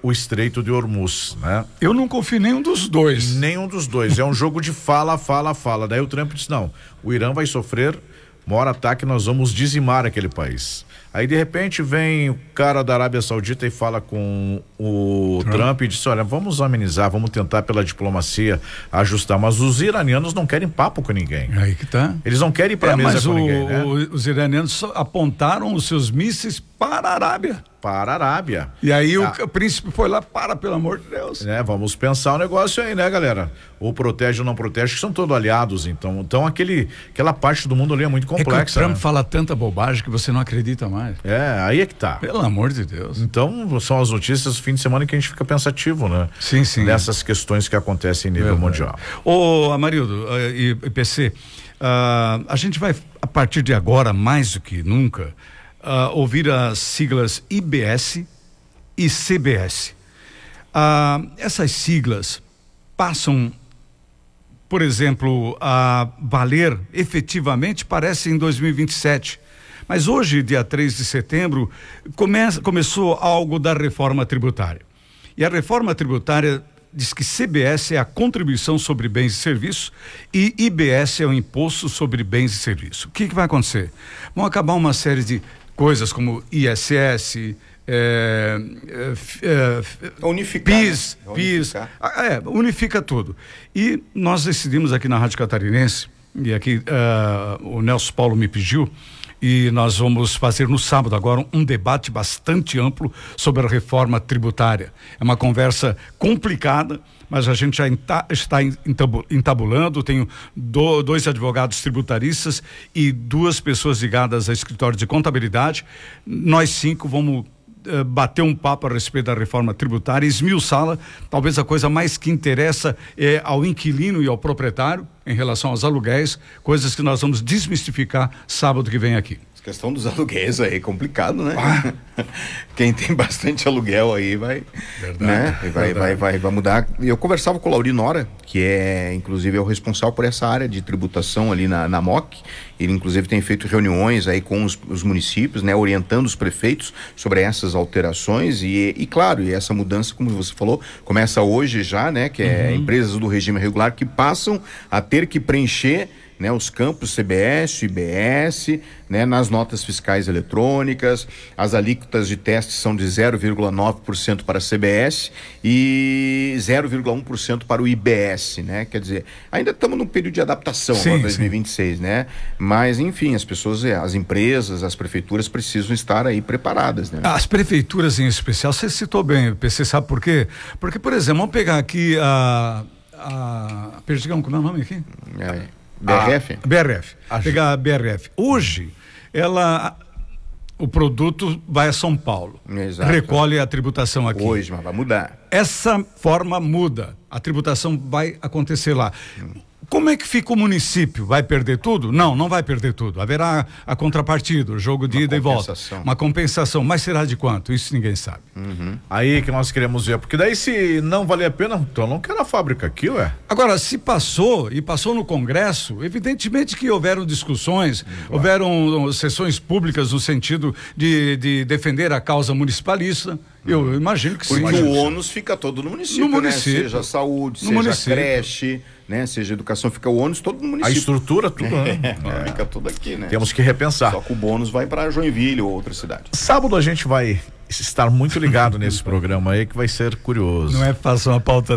o Estreito de Hormuz, né? Eu não confio em nenhum dos dois. Nenhum dos dois. É um jogo de fala. Daí o Trump disse, não, o Irã vai sofrer maior ataque, nós vamos dizimar aquele país. Aí de repente vem o cara da Arábia Saudita e fala com o Trump e diz, olha, vamos amenizar, vamos tentar pela diplomacia ajustar, mas os iranianos não querem papo com ninguém. Aí que tá. Eles não querem ir pra mesa com ninguém, né? Os iranianos só apontaram os seus mísseis para a Arábia. Para a Arábia. E aí o príncipe foi lá, pelo amor de Deus. Vamos pensar o negócio aí, né, galera? Ou protege ou não protege, que são todos aliados, então aquela parte do mundo ali é muito complexa. Que o Trump fala tanta bobagem que você não acredita mais. Aí é que tá. Pelo amor de Deus. Então, são as notícias do fim de semana que a gente fica pensativo, né? Sim. Dessas questões que acontecem em nível mundial. Ô, Amarildo e PC, a gente vai, a partir de agora, mais do que nunca, ouvir as siglas IBS e CBS. Essas siglas passam, por exemplo, a valer efetivamente, parece em 2027. Mas hoje, dia 3 de setembro, começou algo da reforma tributária. E a reforma tributária diz que CBS é a contribuição sobre bens e serviços e IBS é o imposto sobre bens e serviços. O que vai acontecer? Vão acabar uma série de coisas como ISS, unificar, PIS, unifica tudo. E nós decidimos aqui na Rádio Catarinense, e aqui o Nelson Paulo me pediu, e nós vamos fazer no sábado agora um debate bastante amplo sobre a reforma tributária. É uma conversa complicada, mas a gente já está entabulando. Tenho dois advogados tributaristas e 2 pessoas ligadas a escritório de contabilidade. Nós 5 vamos bater um papo a respeito da reforma tributária, esmiuçá-la. Talvez a coisa mais que interessa é ao inquilino e ao proprietário em relação aos aluguéis, coisas que nós vamos desmistificar sábado que vem aqui. A questão dos aluguéis aí é complicado, né? Quem tem bastante aluguel aí vai, verdade, né? Vai mudar. Eu conversava com o Lauri Nora, que inclusive é o responsável por essa área de tributação ali na MOC. Ele inclusive tem feito reuniões aí com os municípios, né? Orientando os prefeitos sobre essas alterações e claro, e essa mudança, como você falou, começa hoje já, né? Que é empresas do regime regular que passam a ter que preencher, né, os campos CBS, IBS, né, nas notas fiscais eletrônicas. As alíquotas de teste são de 0,9% para a CBS e 0,1% para o IBS, né? Quer dizer, ainda estamos num período de adaptação para 2026, né? Mas, enfim, as empresas, as prefeituras precisam estar aí preparadas, né? As prefeituras em especial, você citou bem, você sabe por quê? Porque, por exemplo, vamos pegar aqui Perdigão, como é o nome aqui? BRF? BRF. Pegar a BRF. Hoje, o produto vai a São Paulo. Exato. Recolhe a tributação aqui. Hoje, mas vai mudar. Essa forma muda. A tributação vai acontecer lá. Como é que fica o município? Vai perder tudo? Não vai perder tudo. Haverá a contrapartida, o jogo de ida e volta. Uma compensação. Mas será de quanto? Isso ninguém sabe. Aí que nós queremos ver. Porque daí, se não valer a pena, então não quero a fábrica aqui, ué. Agora, se passou no Congresso, evidentemente que houveram discussões, houveram sessões públicas no sentido de defender a causa municipalista. Eu imagino que sim. Porque o ônus fica todo no município, né? Seja saúde, seja creche, né? Seja educação, fica o ônus todo no município. A estrutura, tudo, né? Fica tudo aqui, né? Temos que repensar. Só que o bônus vai para Joinville ou outra cidade. Sábado a gente vai estar muito ligado nesse programa aí, que vai ser curioso. Não é fácil uma pauta